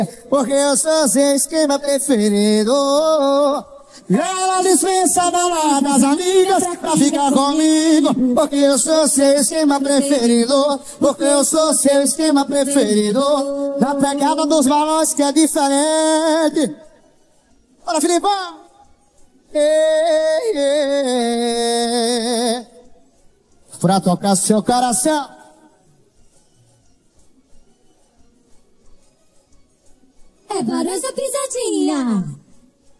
porque eu sou seu esquema preferido. Ela dispensa a balada das amigas pra ficar comigo, porque eu sou seu esquema preferido, porque eu sou seu esquema preferido. Na pegada dos balões que é diferente. Bora, Filipão! Pra tocar seu coração. É Varosa Pisadinha.